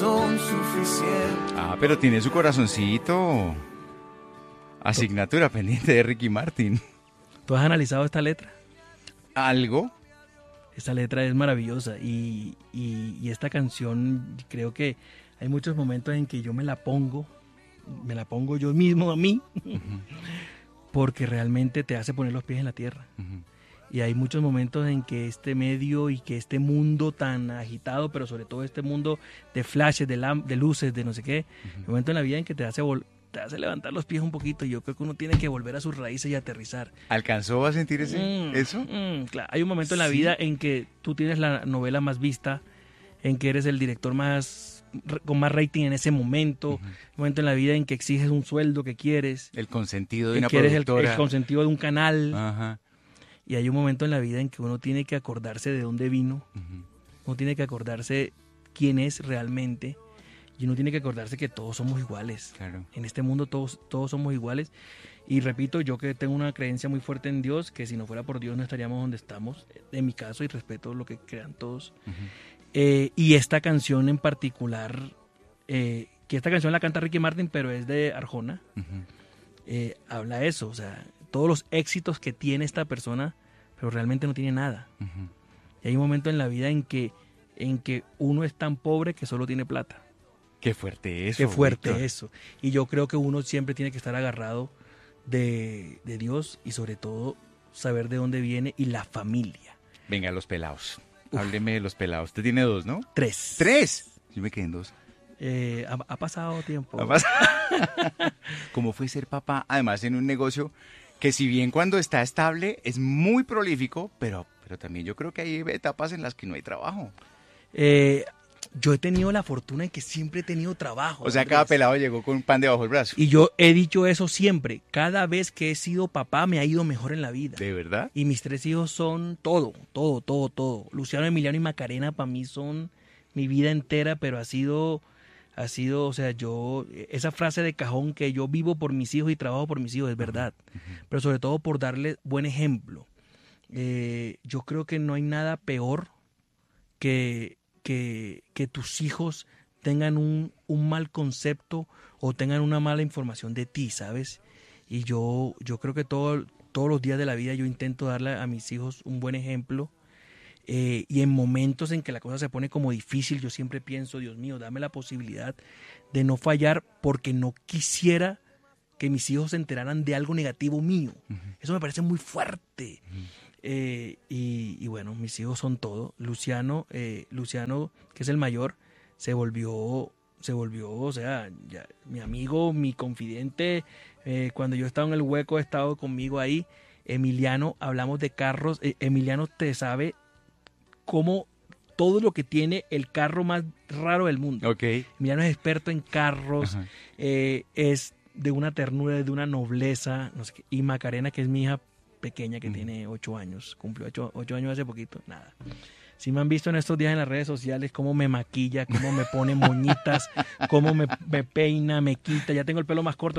son suficientes. Ah, pero tiene su corazoncito. Asignatura pendiente de Ricky Martin. ¿Tú has analizado esta letra? ¿Algo? Esta letra es maravillosa y esta canción, creo que hay muchos momentos en que yo me la pongo yo mismo a mí, porque realmente te hace poner los pies en la tierra. Y hay muchos momentos en que este medio y que este mundo tan agitado, pero sobre todo este mundo de flashes, de luces, de no sé qué, hay momentos en la vida en que te hace levantar los pies un poquito, y yo creo que uno tiene que volver a sus raíces y aterrizar. ¿Alcanzó a sentir eso? Claro. Hay un momento en la vida en que tú tienes la novela más vista, en que eres el director con más rating en ese momento, un momento en la vida en que exiges un sueldo que quieres. El consentido de una que eres productora. el consentido de un canal. Ajá. Y hay un momento en la vida en que uno tiene que acordarse de dónde vino, uno tiene que acordarse quién es realmente, y uno tiene que acordarse que todos somos iguales. Claro. En este mundo todos somos iguales. Y repito, yo que tengo una creencia muy fuerte en Dios, que si no fuera por Dios no estaríamos donde estamos, en mi caso, y respeto lo que crean todos. Y esta canción en particular, que esta canción la canta Ricky Martin, pero es de Arjona, habla eso, o sea, todos los éxitos que tiene esta persona, pero realmente no tiene nada. Y hay un momento en la vida en que uno es tan pobre que solo tiene plata. Qué fuerte eso. Qué fuerte Víctor. eso. Y yo creo que uno siempre tiene que estar agarrado de Dios, y sobre todo saber de dónde viene y la familia. Venga, los pelados. Hábleme de los pelados. Usted tiene 2, ¿no? 3. ¿3? Yo me quedé en 2. Ha pasado tiempo. ¿Cómo fue ser papá? Además, en un negocio que, si bien cuando está estable es muy prolífico, pero también yo creo que hay etapas en las que no hay trabajo. Yo he tenido la fortuna de que siempre he tenido trabajo. O sea, Andrés. cada pelado llegó con un pan debajo del brazo. Y yo he dicho eso siempre. Cada vez que he sido papá me ha ido mejor en la vida. ¿De verdad? Y mis 3 hijos son todo. Luciano, Emiliano y Macarena para mí son mi vida entera, pero ha sido, o sea, esa frase de cajón que yo vivo por mis hijos y trabajo por mis hijos, es verdad. Pero sobre todo por darles buen ejemplo. Yo creo que no hay nada peor que tus hijos tengan un mal concepto o tengan una mala información de ti, ¿sabes? Y yo creo que todos los días de la vida yo intento darle a mis hijos un buen ejemplo, y en momentos en que la cosa se pone como difícil, yo siempre pienso, Dios mío, dame la posibilidad de no fallar, porque no quisiera que mis hijos se enteraran de algo negativo mío. Eso me parece muy fuerte. Y bueno, mis hijos son todo. Luciano, que es el mayor, se volvió, o sea, ya, mi amigo, mi confidente. Cuando yo estaba en el hueco, ha estado conmigo ahí. Emiliano, hablamos de carros. Emiliano te sabe cómo todo lo que tiene el carro más raro del mundo. Okay. Emiliano es experto en carros, es de una ternura, de una nobleza, no sé qué. Y Macarena, que es mi hija pequeña, que tiene 8 años, cumplió 8 años hace poquito, nada. Si me han visto en estos días en las redes sociales cómo me maquilla, cómo me pone moñitas, cómo me peina, me quita, ya tengo el pelo más corto.